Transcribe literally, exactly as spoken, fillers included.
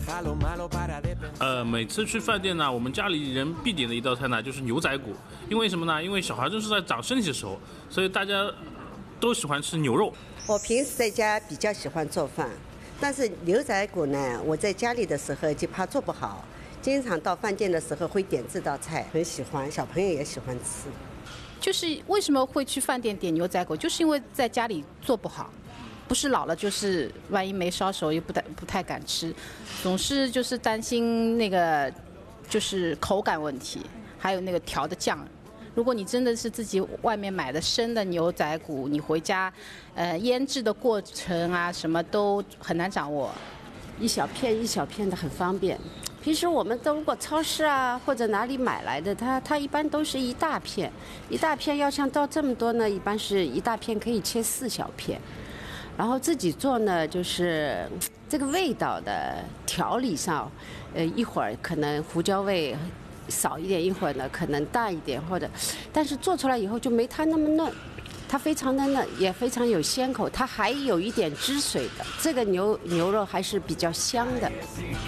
呃，每次去饭店呢，我们家里人必点的一道菜呢就是牛仔骨，因为什么呢？因为小孩正是在长身体的时候，所以大家都喜欢吃牛肉。 我平时在家比较喜欢做饭，但是牛仔骨呢，我在家里的时候就怕做不好，经常到饭店的时候会点这道菜，很喜欢，小朋友也喜欢吃。 就是为什么会去饭店点牛仔骨，就是因为在家里做不好，不是老了就是万一没烧熟又不太不太敢吃，总是就是担心那个就是口感问题，还有那个调的酱。如果你真的是自己外面买的生的牛仔骨，你回家呃腌制的过程啊什么都很难掌握， 一小片一小片的很方便。平时我们都如果超市啊或者哪里买来的，它它一般都是一大片，一大片要像到这么多呢，一般是一大片可以切四小片。然后自己做呢，就是这个味道的调理上，呃，一会儿可能胡椒味少一点，一会儿呢可能淡一点，或者，但是做出来以后就没它那么嫩。它非常的嫩，也非常有鲜口，它还有一点汁水的，这个牛牛肉还是比较香的。